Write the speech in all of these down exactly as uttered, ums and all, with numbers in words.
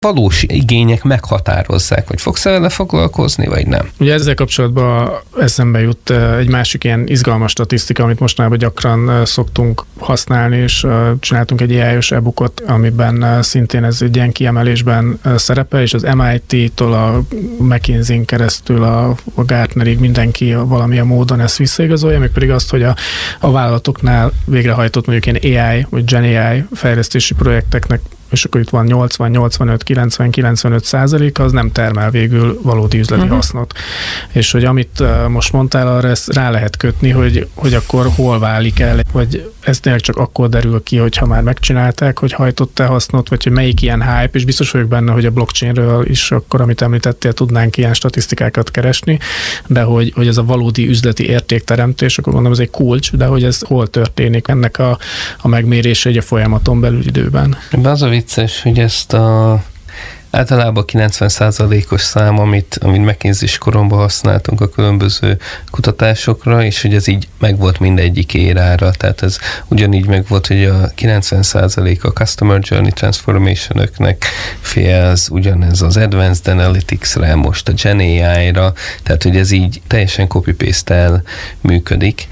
valós igények meghatározzák, hogy fogsz vele foglalkozni, vagy nem. Ugye ezzel kapcsolatban eszembe jut egy másik ilyen izgalmas statisztika, amit mostanában gyakran szoktunk használni, és csináltunk egy á i-os e-bookot, amiben szintén ez egy ilyen kiemelésben szerepel, és az em i té-től a McKinsey-n keresztül a, a Gartnerig mindenki valamilyen módon ezt visszaigazolja, még pedig azt, hogy a, a vállalatoknál végrehajtott mondjuk ilyen á i vagy Gen á i fejlesztési projekteknek, és akkor itt van nyolcvan, nyolcvanöt, kilencven, kilencvenöt százalék, az nem termel végül valódi üzleti uh-huh. hasznot. És hogy amit uh, most mondtál, arra ezt rá lehet kötni, hogy, hogy akkor hol válik el, vagy ez tényleg csak akkor derül ki, hogyha már megcsinálták, hogy hajtott-e hasznot, vagy hogy melyik ilyen hype, és biztos vagyok benne, hogy a blockchainről is akkor, amit említettél, tudnánk ilyen statisztikákat keresni, de hogy, hogy ez a valódi üzleti értékteremtés, akkor mondom, ez egy kulcs, de hogy ez hol történik ennek a, a megmérése egy a folyamaton belül időben. Az a vicces, hogy ezt a általában kilencven százalékos szám, amit, amit McKinsey-s koromban használtunk a különböző kutatásokra, és hogy ez így megvolt mindegyik érára, tehát ez ugyanígy megvolt, hogy a kilencven százalék a Customer Journey Transformation-öknek félsz, ugyanez az Advanced Analytics-re, most a Gen á i-ra, tehát hogy ez így teljesen copy-paste-tel működik,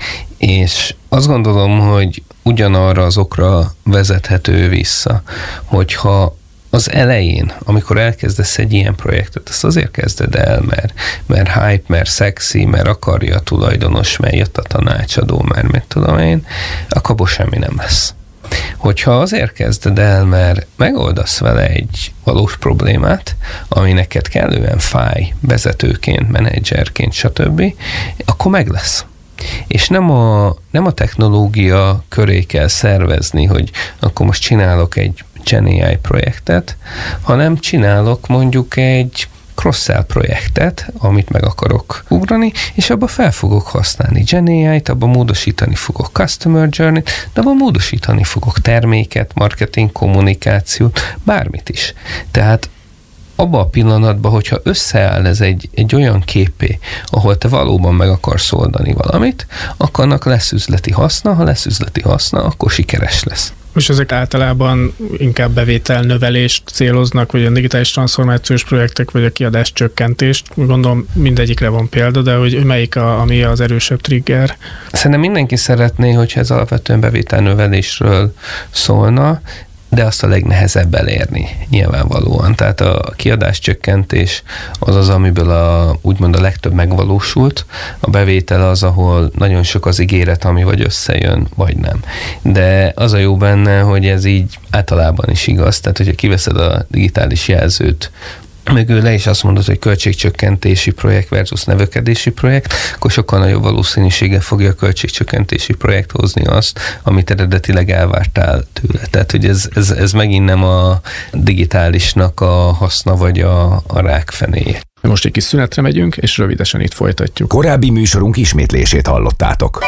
és azt gondolom, hogy ugyanarra az okra vezethető vissza, hogyha az elején, amikor elkezdesz egy ilyen projektet, ezt azért kezded el, mert, mert hype, mert szexi, mert akarja a tulajdonos, mert jött a tanácsadó, mert mit tudom én, akkor abból semmi nem lesz. Hogyha azért kezded el, mert megoldasz vele egy valós problémát, ami neked kellően fáj vezetőként, menedzserként, stb., akkor meg lesz. És nem a, nem a technológia köré kell szervezni, hogy akkor most csinálok egy Gen á i projektet, hanem csinálok mondjuk egy cross-sell projektet, amit meg akarok ugrani, és abba fel fogok használni Gen á i-t, abba módosítani fogok Customer Journey-t, de abba módosítani fogok terméket, marketing, kommunikációt, bármit is. Tehát abban a pillanatban, hogyha összeáll ez egy, egy olyan képé, ahol te valóban meg akarsz oldani valamit, akkor annak lesz üzleti haszna, ha lesz üzleti haszna, akkor sikeres lesz. És ezek általában inkább bevételnövelést céloznak, vagy a digitális transformációs projektek, vagy a kiadás csökkentést. Gondolom mindegyikre van példa, de hogy melyik a, ami az erősebb trigger? Szerintem mindenki szeretné, hogyha ez alapvetően bevételnövelésről szólna, de azt a legnehezebb elérni nyilvánvalóan. Tehát a kiadás csökkentés az az, amiből a, úgymond a legtöbb megvalósult. A bevétel az, ahol nagyon sok az ígéret, ami vagy összejön, vagy nem. De az a jó benne, hogy ez így általában is igaz. Tehát, hogyha kiveszed a digitális jelzőt mögül le, és azt mondod, hogy költségcsökkentési projekt versus növekedési projekt, akkor sokkal nagyobb valószínűséggel fogja a költségcsökkentési projekt hozni azt, amit eredetileg elvártál tőle. Tehát, hogy ez, ez, ez megint nem a digitálisnak a haszna, vagy a, a rákfenéje. Most egy kis szünetre megyünk, és rövidesen itt folytatjuk. Korábbi műsorunk ismétlését hallottátok.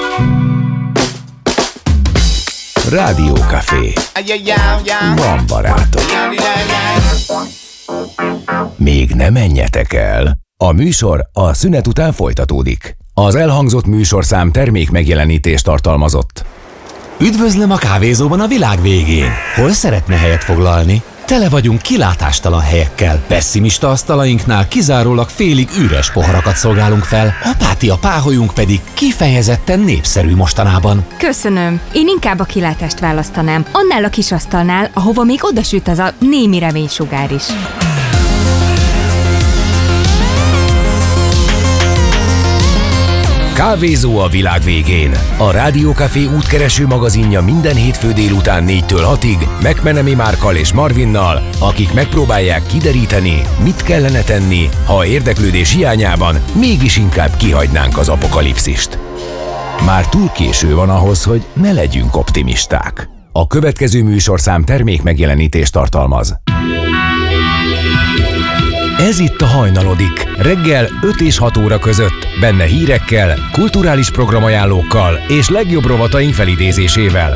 Rádiókafé. Van barátok. Még ne menjetek el! A műsor a szünet után folytatódik. Az elhangzott műsorszám termék megjelenítést tartalmazott. Üdvözlöm a kávézóban a világ végén! Hol szeretne helyet foglalni? Tele vagyunk kilátástalan helyekkel. Pessimista asztalainknál kizárólag félig üres poharakat szolgálunk fel, apátia páholyunk pedig kifejezetten népszerű mostanában. Köszönöm. Én inkább a kilátást választanám. Annál a kis asztalnál, ahova még odasüt az a némi reménysugár is. Kávézó a világ végén. A Rádiókafé útkereső magazinja minden hétfő délután négytől hatig McMenemy Márkkal és Marvinnal, akik megpróbálják kideríteni, mit kellene tenni, ha érdeklődés hiányában mégis inkább kihagynánk az apokalipszist. Már túl késő van ahhoz, hogy ne legyünk optimisták. A következő műsorszám termék megjelenítést tartalmaz. Ez itt a Hajnalodik. Reggel öt és hat óra között. Benne hírekkel, kulturális programajánlókkal és legjobb rovataink felidézésével.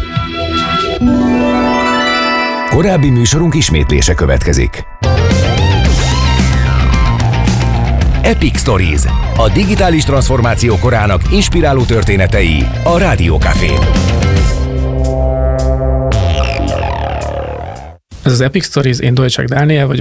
Korábbi műsorunk ismétlése következik. Epic Stories. A digitális transformáció korának inspiráló történetei a Rádiókafén. Ez az Epic Stories, én Dolcsák Dániel vagyok,